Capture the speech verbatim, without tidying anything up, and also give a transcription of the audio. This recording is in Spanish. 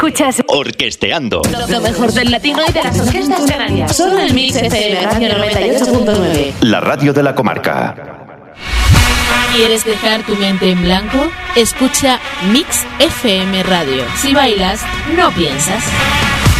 Escuchas Orquesteando. lo mejor del latino y de las orquestas canarias. Solo en Mix F M Radio noventa y ocho punto nueve. La radio de la comarca. ¿Quieres dejar tu mente en blanco? Escucha Mix F M Radio. Si bailas, no piensas.